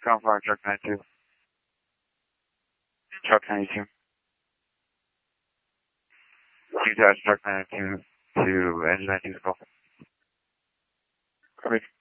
Confirm truck 92. Truck 92. You touch truck 92 to engine 92 call. Copy.